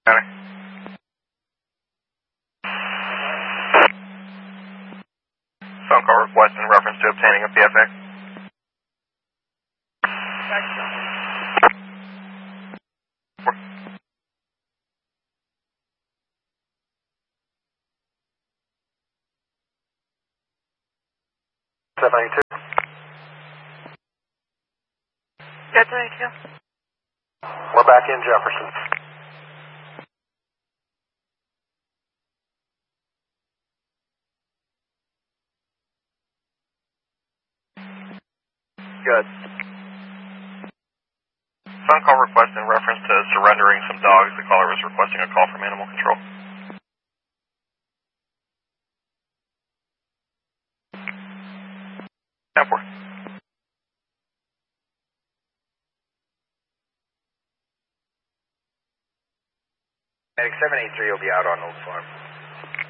Got it. Phone call request in reference to obtaining a PFX. Yeah, thank you. We're back in Jefferson. Good. Phone call request in reference to surrendering some dogs. The caller was requesting a call from animal control. Temper. Medic 783 will be out on Old Farm.